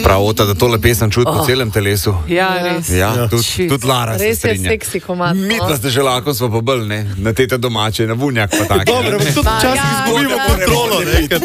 Pravota, da tole pesem čuti po celem telesu. Ja, res. Ja, tudi Lara se strinja. Res je seksi komad. Mi pa ste že lahko smo pobili, ne? Na tete domače, na vunjak pa tako. Dobro, tudi včasih izgubimo kontrolo,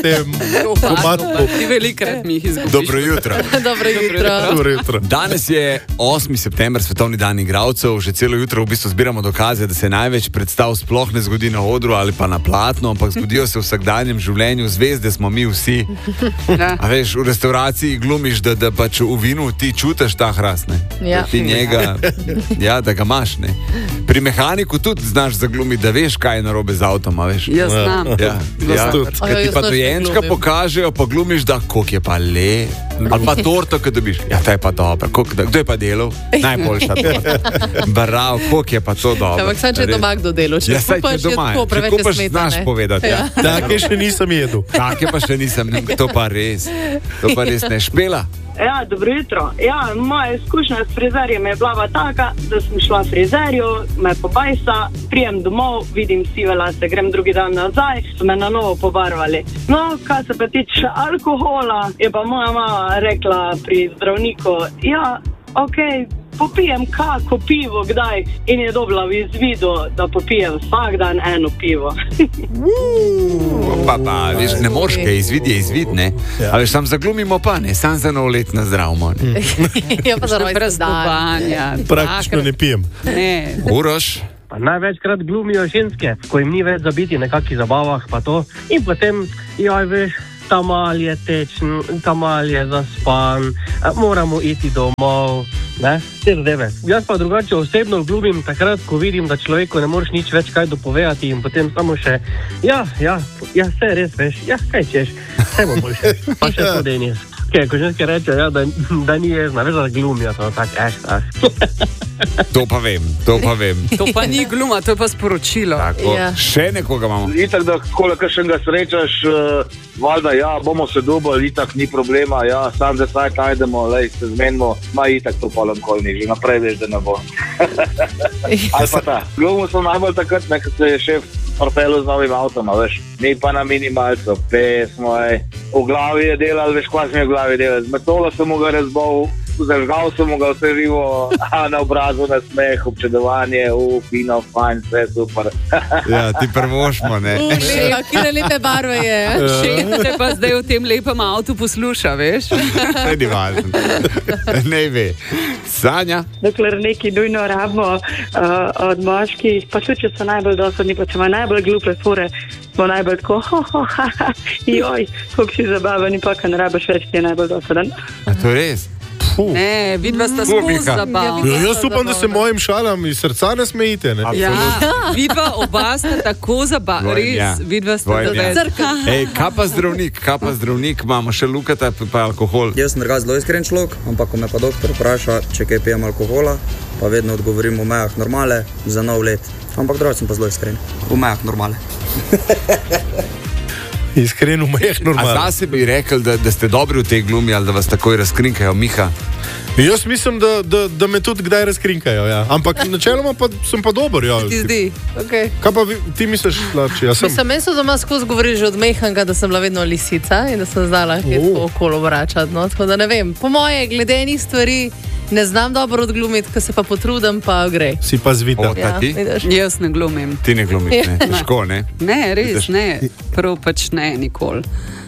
Ti velikrat mi jih izgubiš. Dobro jutro. Dobro jutro. Danes je 8. september, svetovni dan igralcev. Že celo jutro v bistvu zbiramo dokaze, da se največ predstav sploh ne zgodi na odru ali pa na platnu, ampak zgodijo se v vsakdanjem življenju. Zvezde smo mi vsi. A veš, v restauraciji glumiš, da pač v vinu ti čutiš ta hrast, ne? Ja. Ti njega, ja, da ga imaš, ne? Pri mehaniku tudi znaš zaglumiti, da veš, kaj je narobe z avtom, a veš? Jaz znam. Ja. Kad ti pa dojenčka pokažejo, pa glumiš, da koliko je pa le, ali pa torto, ko dobiš. Ja, ta je pa dobra. Kdo je pa delal? Najboljša torta. Bravo, koliko je pa to dobro. Ampak sam, če je doma kdo delal. Če kupaš, je tako preveč smeta, ne? Znaš povedati, ja. Take še nisem jedel. Take pa še nisem, to pa res ne. Špela? Ja, dobro jutro. Ja, moja izkušnja s frizerjem je bila taka, da sem šla frizerju, me pobajsa, prijem domov, vidim sive lase, grem drugi dan nazaj, so me na novo pobarvali. No, kar se pa tiče alkohola, je pa moja mama rekla pri zdravniku, ja, okej, popijem kako pivo kdaj, in je dobila v izvidu, da popijem vsak dan eno pivo. Pa, veš, ne moreš kaj, izvid je izvid, ne? Ja. Ali sam zaglumimo pa, ne? Sam za nov let na zdravmo, ne? Ja, pa za rojstni dan. Praktično ne pijem. Ne. Uroš? Pa največkrat glumijo ženske, ko jim ni več za biti na kakih zabavah, pa to. In potem, joj, veš, ta mal je tečen, ta mal je zaspan, moramo iti domov, ne, te zadeve. Jaz pa drugače osebno glumim takrat, ko vidim, da človeku ne moreš nič več kaj dopovedati in potem samo še, ja, vse res veš, ja, kaj češ, vse bo boljše, pa še to denjes. Ko ženske reče, ja, da ni jezna, veš, da glumijo, to tako, To pa vem. To pa ni gluma, to je pa sporočilo. Tako, ja. Še nekoga imamo. Itak, da kakšnega srečaš, valjda, ja, bomo se dobili, itak ni problema, ja, sam da saj najdemo, lej, se zmenimo, ma itak to polem kolni, že naprej veš, da ne bo. Ali pa ta, glumo sem najbolj takrat, nekaj se je šef portelu z novim avtom, veš, mi pa na minimalcu, pesmo, v glavi je delal, veš, kva sem je v glavi delal, z metolo sem mu ga razbol, zažgal sem mu ga vse živo, na obrazu na smeh, občudovanje, fino, fajn, vse super. Ja, ti prvošmo, ne? Kine lepe barve je. Šef te pa zdaj v tem lepem avtu posluša, veš? Ne ni važno. Ne ve. Sanja? Dokler neki nujno rabimo od moških, pa tudi, če so najbolj dosadni, pa če ima najbolj glupe fore, smo najbolj tako, joj, koliko si zabaven in pa, kaj ne rabiš več, ti je najbolj dosaden. A to res? Ne, vidva sta skozi zabavna. Jaz upam, da se mojim šalam iz srca ne smejite, ne? Ja, vidva oba sta tako zabavna, res, vidva sta zabavna. Ej, kaj pa zdravnik, imamo še Lukata, pa alkohol. Jaz sem zelo iskren človek, ampak ko me pa doktor vpraša, če kaj pijem alkohola, pa vedno odgovorim v mejah normale za nov let. Ampak drugače sem pa zelo iskren, v mejah normale. Iskren v mejah normale. A zase bi rekel, da ste dobri v tej glumi ali da vas takoj razkrinkajo, Miha? Jaz mislim, da me tudi kdaj razkrinkajo, ja. Ampak načeloma pa sem pa dober, ja. Ti zdi, okej. Kaj pa ti misliš, Larči? Mislim, jaz so doma skozi govorili že od mehanka, da sem bila vedno lisica in da sem znala okolo vračati, no, tako da ne vem. Po moje, glede enih stvari, ne znam dobro odglumiti, ko se pa potrudim, pa gre. Si pa zvita. Ja, jaz ne glumim. Ti ne glumiš, ne? Težko, ne? Ne, res, ne. Prav pač ne, nikoli.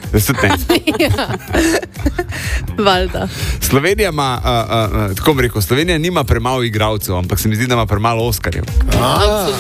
Valjda. Slovenija ima, tako bi rekel, Slovenija nima premalo igralcev, ampak se mi zdi, da ima premalo Oskarjev.